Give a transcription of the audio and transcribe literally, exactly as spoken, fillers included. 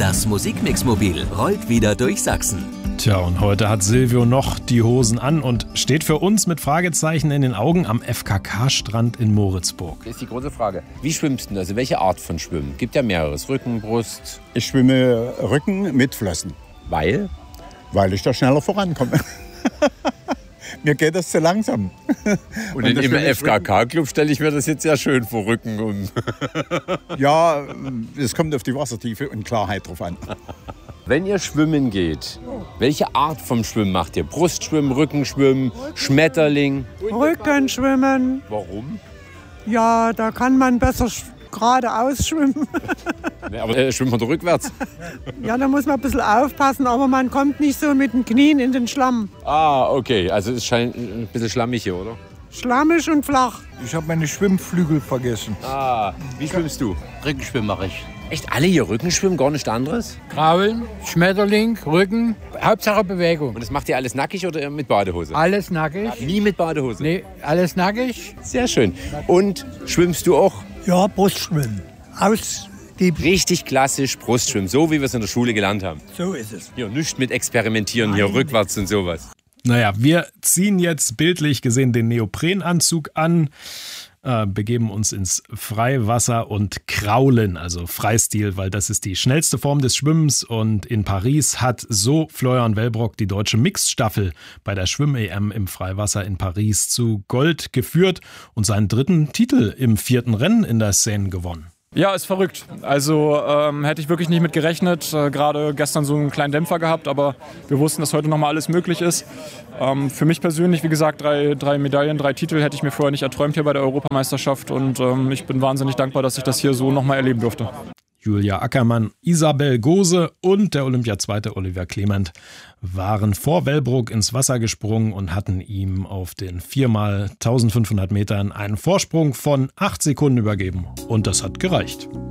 Das Musikmix-Mobil rollt wieder durch Sachsen. Tja, und heute hat Silvio noch die Hosen an und steht für uns mit Fragezeichen in den Augen am F K K-Strand in Moritzburg. Das ist die große Frage. Wie schwimmst du? Also welche Art von Schwimmen? Gibt ja mehreres. Rücken, Brust. Ich schwimme Rücken mit Flossen. Weil? Weil ich da schneller vorankomme. Mir geht das zu langsam. Und, und in, im F K K-Club stelle ich mir das jetzt sehr schön vor Rücken. Und ja, es kommt auf die Wassertiefe und Klarheit drauf an. Wenn ihr schwimmen geht, welche Art vom Schwimmen macht ihr? Brustschwimmen, Rückenschwimmen, Schmetterling? Rückenschwimmen. Warum? Ja, da kann man besser geradeaus schwimmen. Nee, aber äh, schwimmt man doch rückwärts. Ja, da muss man ein bisschen aufpassen, aber man kommt nicht so mit den Knien in den Schlamm. Ah, okay. Also es scheint ein bisschen schlammig hier, oder? Schlammig und flach. Ich habe meine Schwimmflügel vergessen. Ah, wie schwimmst du? Rückenschwimmen mache ich. Echt alle hier Rückenschwimmen, gar nichts anderes? Krabbeln, Schmetterling, Rücken, Hauptsache Bewegung. Und das macht ihr alles nackig oder mit Badehose? Alles nackig. Nie mit Badehose? Nee, alles nackig. Sehr schön. Und schwimmst du auch? Ja, Brustschwimmen. Aus die Richtig klassisch Brustschwimmen, so wie wir es in der Schule gelernt haben. So ist es. Hier, nichts mit experimentieren, Nein. hier rückwärts und sowas. Naja, wir ziehen jetzt bildlich gesehen den Neoprenanzug an, äh, begeben uns ins Freiwasser und kraulen, also Freistil, weil das ist die schnellste Form des Schwimmens. Und in Paris hat so Florian Wellbrock die deutsche Mixstaffel bei der Schwimm-E M im Freiwasser in Paris zu Gold geführt und seinen dritten Titel im vierten Rennen in der Seine gewonnen. Ja, ist verrückt. Also ähm, hätte ich wirklich nicht mit gerechnet. Äh, gerade gestern so einen kleinen Dämpfer gehabt, aber wir wussten, dass heute nochmal alles möglich ist. Ähm, für mich persönlich, wie gesagt, drei, drei Medaillen, drei Titel hätte ich mir vorher nicht erträumt hier bei der Europameisterschaft. Und ähm, ich bin wahnsinnig dankbar, dass ich das hier so nochmal erleben durfte. Julia Ackermann, Isabel Gose und der Olympiazweite Oliver Clement waren vor Wellbrock ins Wasser gesprungen und hatten ihm auf den viermal eintausendfünfhundert Metern einen Vorsprung von acht Sekunden übergeben. Und das hat gereicht.